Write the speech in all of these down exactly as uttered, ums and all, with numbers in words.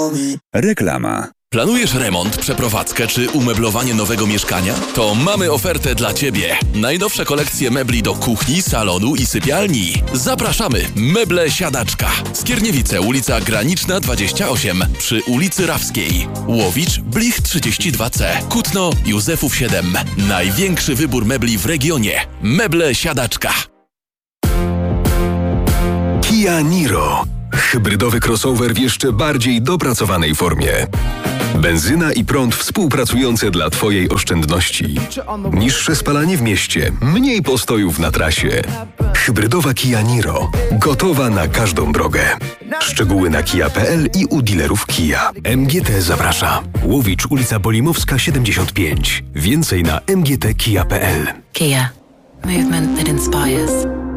Reklama. Planujesz remont, przeprowadzkę czy umeblowanie nowego mieszkania? To mamy ofertę dla Ciebie. Najnowsze kolekcje mebli do kuchni, salonu i sypialni. Zapraszamy! Meble Siadaczka. Skierniewice, ulica Graniczna dwadzieścia osiem przy ulicy Rawskiej. Łowicz, Blich trzydzieści dwa C. Kutno, Józefów siedem. Największy wybór mebli w regionie. Meble Siadaczka. Kia Niro. Hybrydowy crossover w jeszcze bardziej dopracowanej formie. Benzyna i prąd współpracujące dla Twojej oszczędności. Niższe spalanie w mieście, mniej postojów na trasie. Hybrydowa Kia Niro. Gotowa na każdą drogę. Szczegóły na kia kropka p l i u dealerów Kia. M G T zaprasza. Łowicz, ulica Bolimowska siedemdziesiąt pięć. Więcej na m g t kia kropka p l. Kia. Movement that inspires.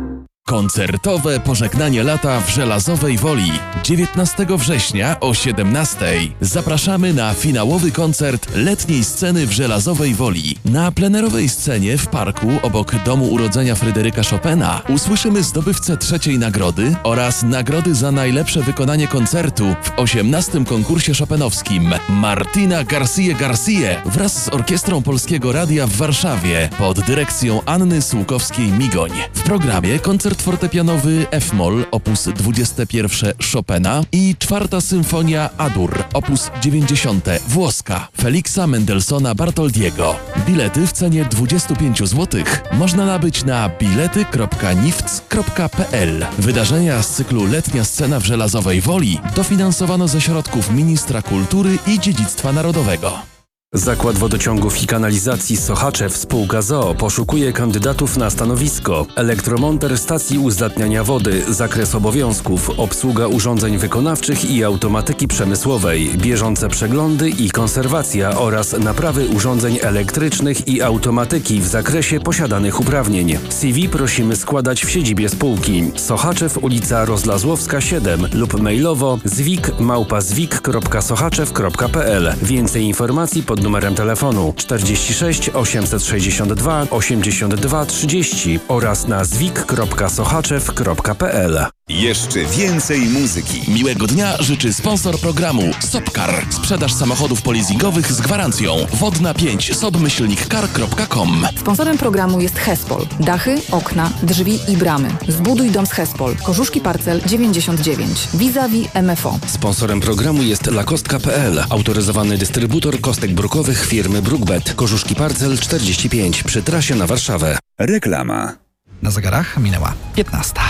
Koncertowe pożegnanie lata w Żelazowej Woli. dziewiętnastego września o siedemnastej. Zapraszamy na finałowy koncert letniej sceny w Żelazowej Woli. Na plenerowej scenie w parku obok Domu Urodzenia Fryderyka Chopina usłyszymy zdobywcę trzeciej nagrody oraz nagrody za najlepsze wykonanie koncertu w osiemnastym konkursie chopinowskim Martina García García wraz z Orkiestrą Polskiego Radia w Warszawie pod dyrekcją Anny Sułkowskiej-Migoń. W programie koncert fortepianowy F-moll op. dwadzieścia jeden Chopina i czwarta symfonia A-dur op. dziewięćdziesiąt włoska Feliksa Mendelssohna Bartoldiego. Bilety w cenie dwadzieścia pięć złotych można nabyć na bilety kropka nifc kropka p l. Wydarzenia z cyklu Letnia Scena w Żelazowej Woli dofinansowano ze środków Ministra Kultury i Dziedzictwa Narodowego. Zakład Wodociągów i Kanalizacji Sochaczew spółka z o o poszukuje kandydatów na stanowisko elektromonter stacji uzdatniania wody, zakres obowiązków, obsługa urządzeń wykonawczych i automatyki przemysłowej, bieżące przeglądy i konserwacja oraz naprawy urządzeń elektrycznych i automatyki w zakresie posiadanych uprawnień. C V prosimy składać w siedzibie spółki Sochaczew, ulica Rozlazłowska siedem lub mailowo zwik małpa zwik kropka sochaczew kropka p l. Więcej informacji pod numerem telefonu czterdzieści sześć osiemset sześćdziesiąt dwa osiemdziesiąt dwa trzydzieści oraz na zwik kropka sochaczew kropka p l. Jeszcze więcej muzyki. Miłego dnia życzy sponsor programu Sopcar. Sprzedaż samochodów polizingowych z gwarancją. Wodna pięć sobmyślnik car kropka com. Sponsorem programu jest Hespol. Dachy, okna, drzwi i bramy. Zbuduj dom z Hespol. Korzuszki Parcel dziewięćdziesiąt dziewięć. Vis-a-vis M F O. Sponsorem programu jest lakostka kropka p l. Autoryzowany dystrybutor kostek brukowych firmy Brookbet. Korzuszki Parcel czterdzieści pięć przy trasie na Warszawę. Reklama. Na zegarach minęła piętnasta.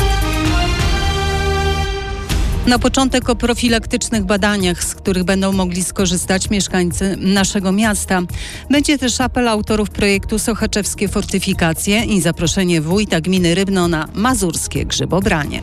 Na początek o profilaktycznych badaniach, z których będą mogli skorzystać mieszkańcy naszego miasta. Będzie też apel autorów projektu Sochaczewskie Fortyfikacje i zaproszenie wójta gminy Rybno na mazurskie grzybobranie.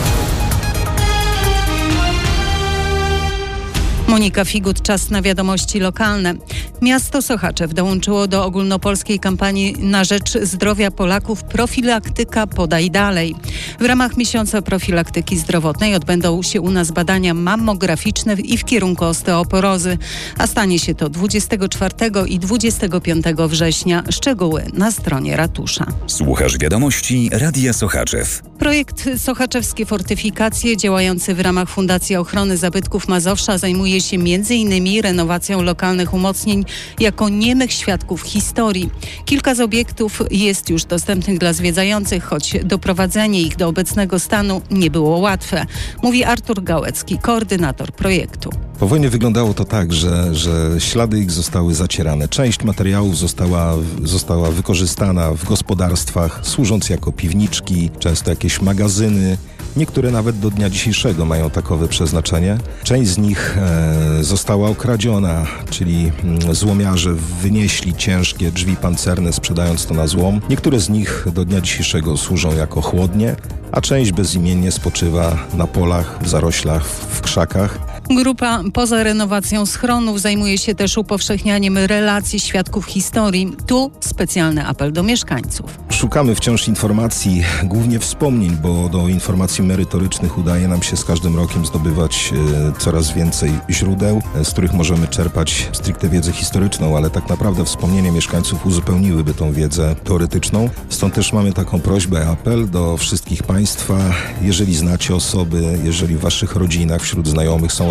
Monika Figut, czas na wiadomości lokalne. Miasto Sochaczew dołączyło do ogólnopolskiej kampanii na rzecz zdrowia Polaków Profilaktyka Podaj Dalej. W ramach miesiąca profilaktyki zdrowotnej odbędą się u nas badania mammograficzne i w kierunku osteoporozy, a stanie się to dwudziestego czwartego i dwudziestego piątego września. Szczegóły na stronie ratusza. Słuchasz wiadomości Radia Sochaczew. Projekt Sochaczewskie Fortyfikacje, działający w ramach Fundacji Ochrony Zabytków Mazowsza, zajmuje się między innymi renowacją lokalnych umocnień jako niemych świadków historii. Kilka z obiektów jest już dostępnych dla zwiedzających, choć doprowadzenie ich do obecnego stanu nie było łatwe, mówi Artur Gałecki, koordynator projektu. Po wojnie wyglądało to tak, że, że ślady ich zostały zacierane. Część materiałów została, została wykorzystana w gospodarstwach, służąc jako piwniczki, często jakieś magazyny. Niektóre nawet do dnia dzisiejszego mają takowe przeznaczenie. Część z nich e, została okradziona, czyli mm, złomiarze wynieśli ciężkie drzwi pancerne, sprzedając to na złom. Niektóre z nich do dnia dzisiejszego służą jako chłodnie, a część bezimiennie spoczywa na polach, w zaroślach, w krzakach. Grupa poza renowacją schronów zajmuje się też upowszechnianiem relacji świadków historii. Tu specjalny apel do mieszkańców. Szukamy wciąż informacji, głównie wspomnień, bo do informacji merytorycznych udaje nam się z każdym rokiem zdobywać e, coraz więcej źródeł, e, z których możemy czerpać stricte wiedzę historyczną, ale tak naprawdę wspomnienia mieszkańców uzupełniłyby tą wiedzę teoretyczną. Stąd też mamy taką prośbę, apel do wszystkich Państwa, jeżeli znacie osoby, jeżeli w Waszych rodzinach, wśród znajomych są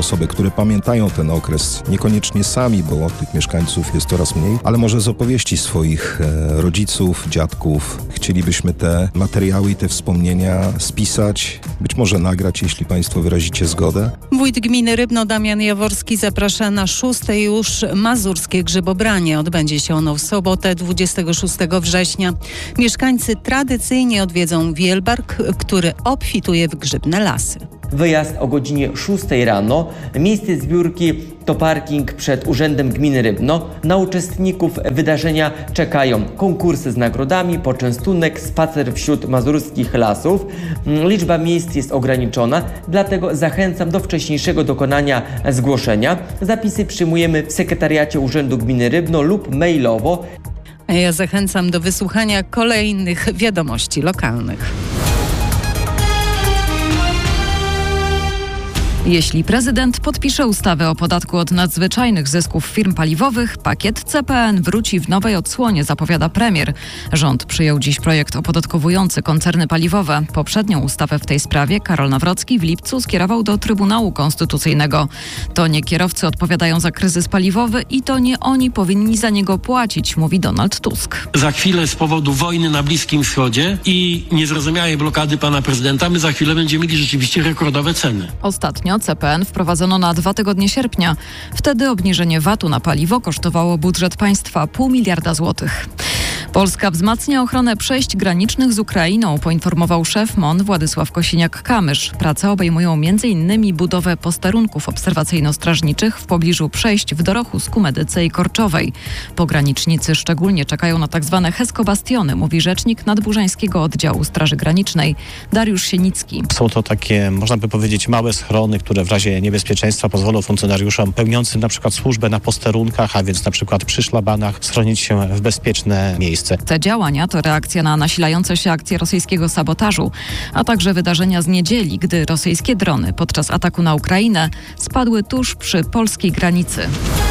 osoby, które pamiętają ten okres, niekoniecznie sami, bo tych mieszkańców jest coraz mniej, ale może z opowieści swoich e, rodziców, dziadków. Chcielibyśmy te materiały i te wspomnienia spisać, być może nagrać, jeśli Państwo wyrazicie zgodę. Wójt gminy Rybno Damian Jaworski zaprasza na szóste już mazurskie grzybobranie. Odbędzie się ono w sobotę dwudziestego szóstego września. Mieszkańcy tradycyjnie odwiedzą Wielbark, który obfituje w grzybne lasy. Wyjazd o godzinie szóstej rano. Miejsce zbiórki to parking przed Urzędem Gminy Rybno. Na uczestników wydarzenia czekają konkursy z nagrodami, poczęstunek, spacer wśród mazurskich lasów. Liczba miejsc jest ograniczona, dlatego zachęcam do wcześniejszego dokonania zgłoszenia. Zapisy przyjmujemy w sekretariacie Urzędu Gminy Rybno lub mailowo. A ja zachęcam do wysłuchania kolejnych wiadomości lokalnych. Jeśli prezydent podpisze ustawę o podatku od nadzwyczajnych zysków firm paliwowych, pakiet C P N wróci w nowej odsłonie, zapowiada premier. Rząd przyjął dziś projekt opodatkowujący koncerny paliwowe. Poprzednią ustawę w tej sprawie Karol Nawrocki w lipcu skierował do Trybunału Konstytucyjnego. To nie kierowcy odpowiadają za kryzys paliwowy i to nie oni powinni za niego płacić, mówi Donald Tusk. Za chwilę z powodu wojny na Bliskim Wschodzie i niezrozumiałej blokady pana prezydenta my za chwilę będziemy mieli rzeczywiście rekordowe ceny. Ostatnio C P N wprowadzono na dwa tygodnie sierpnia. Wtedy obniżenie V A T-u na paliwo kosztowało budżet państwa pół miliarda złotych. Polska wzmacnia ochronę przejść granicznych z Ukrainą, poinformował szef M O N Władysław Kosiniak-Kamysz. Prace obejmują między innymi budowę posterunków obserwacyjno-strażniczych w pobliżu przejść w Dorochu, Skumedyce i Korczowej. Pogranicznicy szczególnie czekają na tzw. heskobastiony, mówi rzecznik Nadburzańskiego Oddziału Straży Granicznej Dariusz Sienicki. Są to takie, można by powiedzieć, małe schrony, które w razie niebezpieczeństwa pozwolą funkcjonariuszom pełniącym na przykład służbę na posterunkach, a więc na przykład przy szlabanach, schronić się w bezpieczne miejsce. Te działania to reakcja na nasilające się akcje rosyjskiego sabotażu, a także wydarzenia z niedzieli, gdy rosyjskie drony podczas ataku na Ukrainę spadły tuż przy polskiej granicy.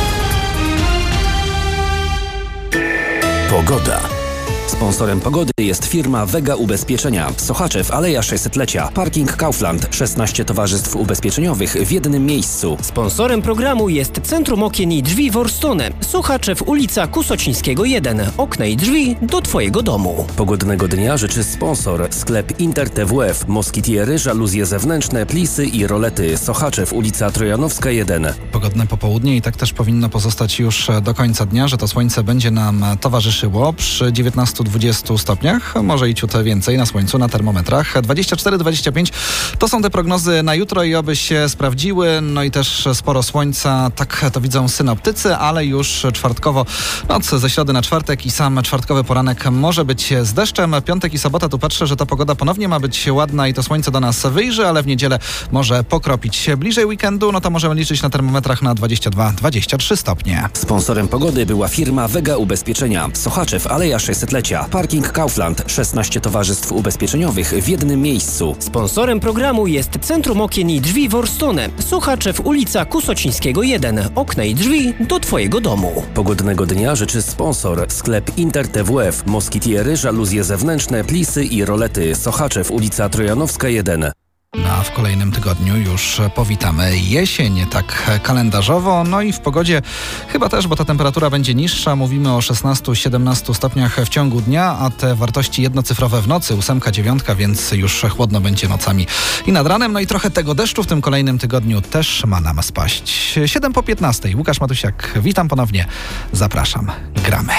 Pogoda. Sponsorem pogody jest firma Vega Ubezpieczenia. Sochaczew, Aleja sześćsetlecia. Parking Kaufland. szesnaście towarzystw ubezpieczeniowych w jednym miejscu. Sponsorem programu jest Centrum Okien i Drzwi Worstone. Sochaczew, ulica Kusocińskiego jeden. Okna i drzwi do Twojego domu. Pogodnego dnia życzy sponsor. Sklep Inter T W F. Moskitiery, żaluzje zewnętrzne, plisy i rolety. Sochaczew, ulica Trojanowska jeden. Pogodne popołudnie i tak też powinno pozostać już do końca dnia, że to słońce będzie nam towarzyszyło przy dziewiętnastu do dwudziestu stopniach, może i ciut więcej na słońcu, na termometrach. dwadzieścia cztery do dwudziestu pięciu to są te prognozy na jutro i oby się sprawdziły. No i też sporo słońca, tak to widzą synoptycy, ale już czwartkowo noc ze środy na czwartek i sam czwartkowy poranek może być z deszczem. Piątek i sobota, tu patrzę, że ta pogoda ponownie ma być ładna i to słońce do nas wyjrzy, ale w niedzielę może pokropić. Bliżej weekendu, no to możemy liczyć na termometrach na dwadzieścia dwa do dwudziestu trzech stopnie. Sponsorem pogody była firma Vega Ubezpieczenia. Sochaczew, Aleja sześćsetlecia. Parking Kaufland. szesnaście towarzystw ubezpieczeniowych w jednym miejscu. Sponsorem programu jest Centrum Okien i Drzwi Worstone. Sochaczew, ulica Kusocińskiego jeden. Okna i drzwi do Twojego domu. Pogodnego dnia życzy sponsor. Sklep Inter T W F. Moskitiery, żaluzje zewnętrzne, plisy i rolety. Sochaczew, ulica Trojanowska jeden. No a w kolejnym tygodniu już powitamy jesień, tak kalendarzowo. No i w pogodzie chyba też, bo ta temperatura będzie niższa. Mówimy o szesnastu do siedemnastu stopniach w ciągu dnia, a te wartości jednocyfrowe w nocy, ósemka, dziewiątka, więc już chłodno będzie nocami i nad ranem. No i trochę tego deszczu w tym kolejnym tygodniu też ma nam spaść. siedem po piętnastej. Łukasz Matusiak, witam ponownie. Zapraszam. Gramy.